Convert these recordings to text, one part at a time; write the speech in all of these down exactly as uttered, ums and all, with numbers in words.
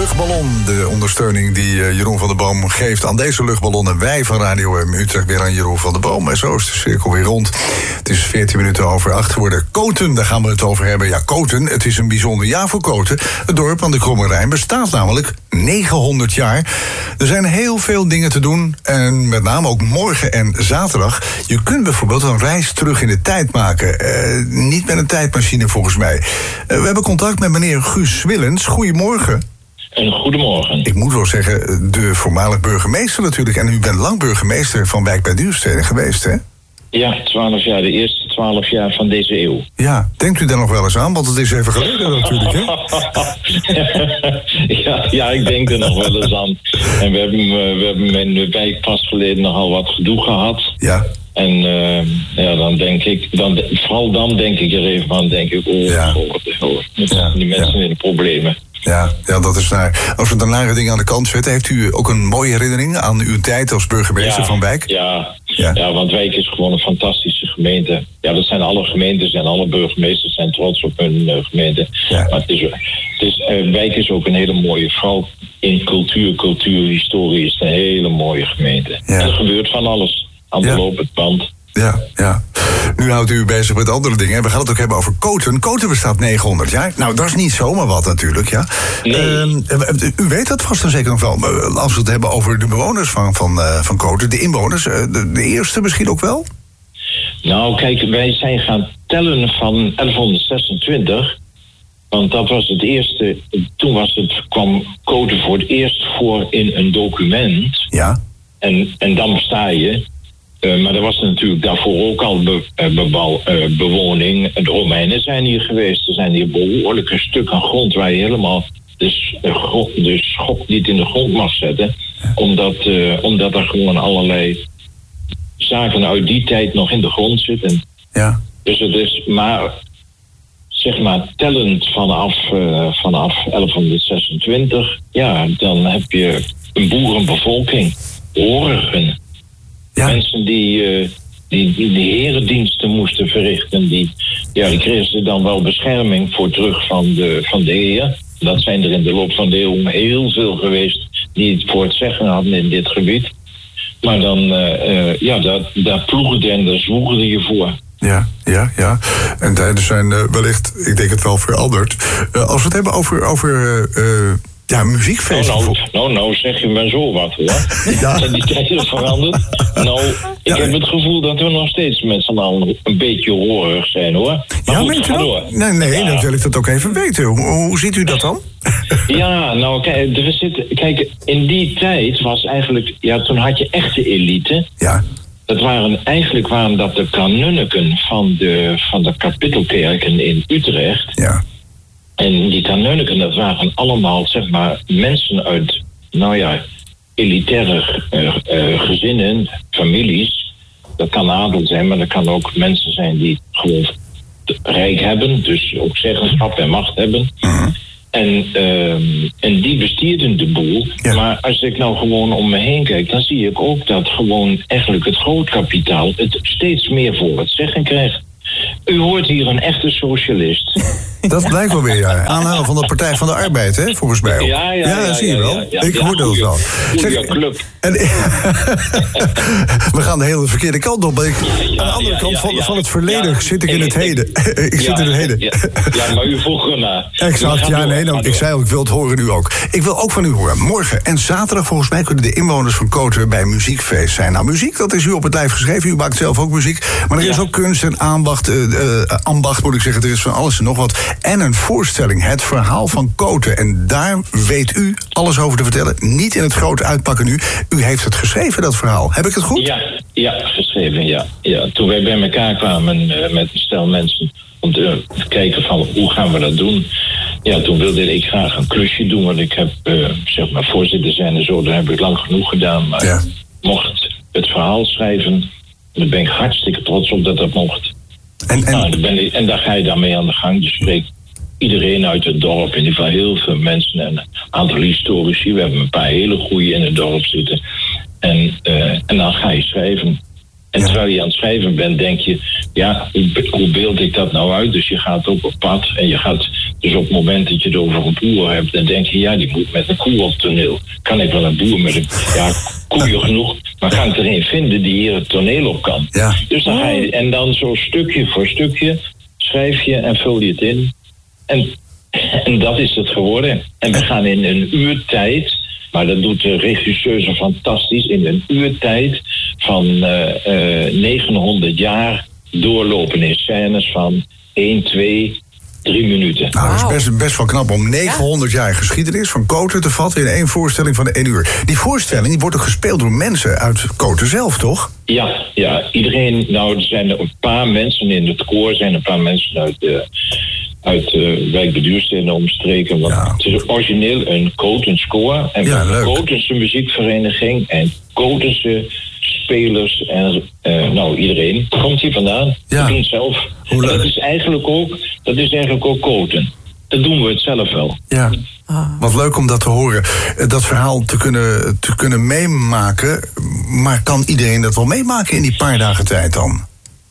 luchtballon. De ondersteuning die uh, Jeroen van der Boom geeft aan deze luchtballon. En wij van Radio M Utrecht weer aan Jeroen van der Boom. En zo is de cirkel weer rond. Het is veertien minuten over acht geworden. Koten, daar gaan we het over hebben. Ja, Koten, het is een bijzonder jaar voor Koten. Het dorp aan de Kromme Rijn bestaat namelijk negenhonderd jaar. Er zijn heel veel dingen te doen. En met name ook morgen en zaterdag. Je kunt bijvoorbeeld een reis terug in de tijd maken. Uh, niet met een tijdmachine volgens mij. Uh, we hebben contact met meneer Guus Willens. Goedemorgen. En goedemorgen. Ik moet wel zeggen, de voormalig burgemeester natuurlijk. En u bent lang burgemeester van Wijk bij Duurstede geweest, hè? Ja, twaalf jaar. De eerste twaalf jaar van deze eeuw. Ja, denkt u daar nog wel eens aan? Want het is even geleden natuurlijk, hè? ja, ja, ik denk er nog wel eens aan. En we hebben, we hebben in de wijk pas geleden nogal wat gedoe gehad. Ja. En uh, ja, dan denk ik, dan, vooral dan denk ik er even aan, denk ik, oh, ja. oh, oh, ja, die mensen ja. in de problemen. Ja, ja, dat is naar. Als we de nare dingen aan de kant zetten, heeft u ook een mooie herinnering aan uw tijd als burgemeester ja, van Wijk? Ja, ja. ja, want Wijk is gewoon een fantastische gemeente. Ja, dat zijn alle gemeentes en alle burgemeesters zijn trots op hun uh, gemeente. Ja. Maar het is, het is, uh, Wijk is ook een hele mooie, vooral in cultuur, cultuur, historie is het een hele mooie gemeente. Ja. Er gebeurt van alles aan de ja. lopend band. Ja, ja. Nu houdt u bezig met andere dingen. We gaan het ook hebben over Koten. Koten bestaat negenhonderd jaar. Nou, dat is niet zomaar wat natuurlijk, ja. Nee. Uh, u weet dat vast en zeker nog wel. Als we het hebben over de bewoners van, van, uh, van Koten, de inwoners, uh, de, de eerste misschien ook wel? Nou, kijk, wij zijn gaan tellen van elfhonderdzesentwintig. Want dat was het eerste. Toen was het, kwam Koten voor het eerst voor in een document. Ja. En, en dan besta je. Uh, maar er was natuurlijk daarvoor ook al be, uh, bebouw, uh, bewoning. De Romeinen zijn hier geweest. Er zijn hier behoorlijke stukken grond waar je helemaal de, uh, grond, de schop niet in de grond mag zetten. Omdat, uh, omdat er gewoon allerlei zaken uit die tijd nog in de grond zitten. Ja. Dus het is maar, zeg maar, tellend vanaf, uh, vanaf elfhonderdzesentwintig. Ja, dan heb je een boerenbevolking. Horigen. Ja. Mensen die, uh, die, die de herendiensten moesten verrichten, die, ja, die kregen ze dan wel bescherming voor terug van de, van de heer. Dat zijn er in de loop van de eeuw heel veel geweest die het voor het zeggen hadden in dit gebied. Maar dan, uh, uh, ja, daar, daar ploegde en daar zwoegde je voor. Ja, ja, ja. En tijden zijn uh, wellicht, ik denk het wel, veranderd. Uh, als we het hebben over... over uh, Ja, muziekfeesten. Nou, nou, nou, nou zeg je maar zo wat, hoor. Ja. Zijn die tijden veranderd? Nou, ik ja. heb het gevoel dat we nog steeds met z'n allen een beetje horig zijn, hoor. Maar ja, goed, weet je wel? Nee, nee, ja. Dan wil ik dat ook even weten. Hoe, hoe ziet u dat dan? Ja, nou, kijk, er zit, kijk, in die tijd was eigenlijk... Ja, toen had je echte elite. Ja. Dat waren, eigenlijk waren dat de kanunniken van de, van de kapittelkerken in Utrecht. Ja. En die kanunniken, dat waren allemaal, zeg maar, mensen uit, nou ja, elitaire uh, uh, gezinnen, families. Dat kan adel zijn, maar dat kan ook mensen zijn die gewoon rijk hebben. Dus ook zeggenschap en macht hebben. Uh-huh. En, uh, en die bestierden de boel. Ja. Maar als ik nou gewoon om me heen kijk, dan zie ik ook dat gewoon eigenlijk het grootkapitaal het steeds meer voor het zeggen krijgt. U hoort hier een echte socialist. Dat blijkt wel weer, ja. Aanhanger van de Partij van de Arbeid, hè, volgens mij ook. Ja, ja, ja. Ja, ja zie je wel. Ja, ja, ik ja, hoor dat wel. Goeie club. En, we gaan de hele verkeerde kant op. Ik, ja, ja, aan de andere ja, kant ja, van, ja. van het verleden ja, zit ik in het ik, heden. ik ja, zit in het heden. Ja, ja, maar u vroeg ernaar. Exact, ja, door, nee, nou, ik zei al, ik wil het horen nu ook. Ik wil ook van u horen. Morgen en zaterdag volgens mij kunnen de inwoners van Koten bij muziekfeest zijn. Nou, muziek, dat is u op het lijf geschreven. U maakt zelf ook muziek. Maar er is ja. ook kunst en aanbacht, uh, uh, ambacht moet ik zeggen. Er is van alles en nog wat. En een voorstelling, het verhaal van Koten. En daar weet u alles over te vertellen. Niet in het groot uitpakken nu. U heeft het geschreven, dat verhaal. Heb ik het goed? Ja, ja geschreven, ja. ja. Toen wij bij elkaar kwamen uh, met een stel mensen om te uh, kijken van hoe gaan we dat doen. Ja, toen wilde ik graag een klusje doen. Want ik heb, uh, zeg maar, voorzitter zijn en zo. Daar heb ik lang genoeg gedaan. Maar ja. mocht het verhaal schrijven. Daar ben ik hartstikke trots op dat dat mocht. En, en... Nou, daar ben ik, en daar ga je daarmee aan de gang. Je spreekt iedereen uit het dorp. In ieder geval heel veel mensen en een aantal historici. We hebben een paar hele goeie in het dorp zitten. En, uh, en dan ga je schrijven. En Ja. terwijl je aan het schrijven bent, denk je, ja, hoe, hoe beeld ik dat nou uit? Dus je gaat ook op pad en je gaat, dus op het moment dat je het over een boer hebt, dan denk je, ja, die moet met een koe op het toneel. Kan ik wel een boer met een, ja, koeien genoeg, maar ga ik er een vinden die hier het toneel op kan? Ja. Dus dan ga je, en dan zo stukje voor stukje schrijf je en vul je het in. En, en dat is het geworden. En we gaan in een uur tijd, maar dat doet de regisseuse fantastisch, in een uur tijd van uh, uh, negenhonderd jaar doorlopen in scènes van één, twee, drie minuten. Nou, dat is Wauw. best, best wel knap om negenhonderd jaar geschiedenis van Koten te vatten in één voorstelling van één uur. Die voorstelling die wordt ook gespeeld door mensen uit Koten zelf, toch? Ja, ja, iedereen, nou, er zijn er een paar mensen in het koor, er zijn een paar mensen uit de, uit de wijk Beduurstede en de omstreken. Want Ja. het is origineel een Kotens koor en Ja, een leuk. Kotense muziekvereniging en Kotense spelers en uh, nou, iedereen komt hier vandaan. Ja. We doen het zelf. Hoe En leuk. dat is eigenlijk ook, dat is eigenlijk ook Koten. Dat doen we het zelf wel. Ja. Ah. Wat leuk om dat te horen. Eh, Dat verhaal te kunnen, te kunnen meemaken. Maar kan iedereen dat wel meemaken in die paar dagen tijd dan?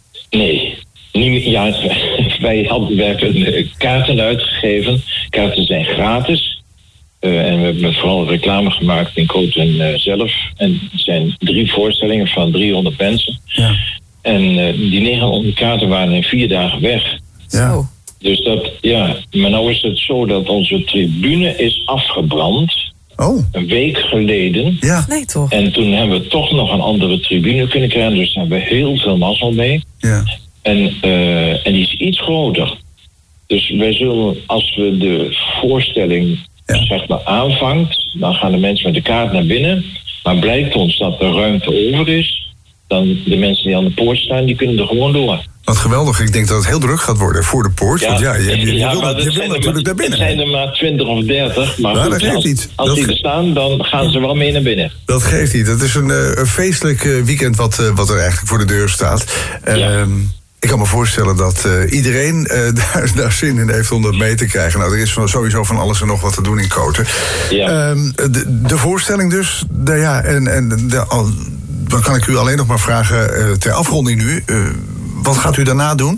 Nee. Niet, ja, wij hadden wij hebben eh, kaarten uitgegeven. Kaarten zijn gratis. Uh, en we hebben vooral reclame gemaakt in Koten uh, zelf. En het zijn drie voorstellingen van driehonderd mensen. Ja. En uh, die negenhonderd kaarten waren in vier dagen weg. Ja. Zo. Dus dat, ja. Maar nou is het zo dat onze tribune is afgebrand. Oh, Een week geleden. ja. Nee, toch? En toen hebben we toch nog een andere tribune kunnen krijgen. Dus daar hebben we heel veel mazzel mee. Ja. En, uh, en die is iets groter. Dus wij zullen, als we de voorstelling Ja. zeg maar aanvangt, dan gaan de mensen met de kaart naar binnen. Maar blijkt ons dat er ruimte over is, dan de mensen die aan de poort staan, die kunnen er gewoon door. Wat geweldig. Ik denk dat het heel druk gaat worden voor de poort. want ja, je, je, je ja, wil, maar je dat wil zijn er natuurlijk maar- naar binnen. Het zijn er maar twintig of dertig. Maar Nou, goed, dat geeft als, niet. als Dat die ge- er staan, dan gaan ze wel mee naar binnen. Dat geeft niet. Het is een, eh, een feestelijk eh, weekend wat, eh, wat er eigenlijk voor de deur staat. Ja. Ehm, ik kan me voorstellen dat eh, iedereen eh, daar, daar zin in heeft om dat mee te krijgen. Nou, er is van, sowieso van alles en nog wat te doen in Koten. Ja. Ehm, de, de voorstelling dus. De, ja, en, en de, al, dan kan ik u alleen nog maar vragen eh, ter afronding nu. eh, wat gaat u daarna doen?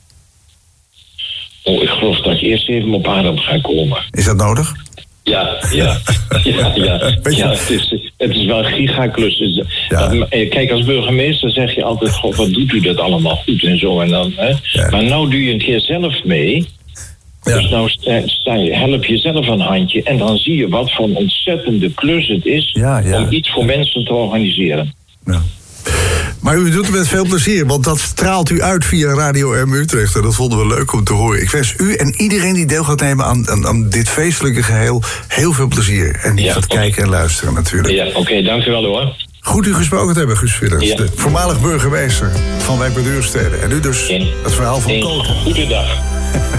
Oh, ik geloof dat ik eerst even op adem ga komen. Is dat nodig? Ja, ja, ja, ja. Weet je- ja het, is, het is wel een gigaklus. Dus, Ja. dat- eh, kijk, als burgemeester zeg je altijd, god, wat doet u dat allemaal goed en zo. En dan, hè? Ja. Maar nou doe je een keer zelf mee. Ja. Dus nou sta, sta je, help je zelf een handje. En dan zie je wat voor een ontzettende klus het is Ja, ja. om iets voor mensen te organiseren. Ja. Maar u doet het met veel plezier, want dat straalt u uit via Radio M Utrecht. En dat vonden we leuk om te horen. Ik wens u en iedereen die deel gaat nemen aan, aan, aan dit feestelijke geheel heel veel plezier. En die Ja, gaat oké. kijken en luisteren natuurlijk. Ja, oké, dank u wel hoor. Goed u gesproken te hebben, Guus Philips. Ja. De voormalig burgemeester van Wijk Beduurstede. En nu dus Een- het verhaal van Een Koten. goede dag.